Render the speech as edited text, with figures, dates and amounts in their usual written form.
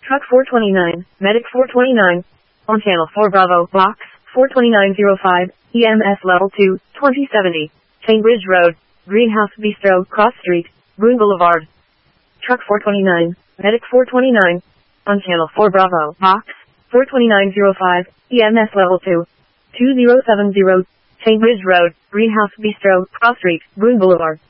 Truck 429, Medic 429. On Channel 4 Bravo, Box 42905, EMS Level 2, 2070. Cambridge Road, Greenhouse Bistro, Cross Street, Boone Boulevard. Truck 429, Medic 429. On Channel 4 Bravo, Box 42905, EMS Level 2, 2070. Cambridge Road, Greenhouse Bistro, Cross Street, Boone Boulevard.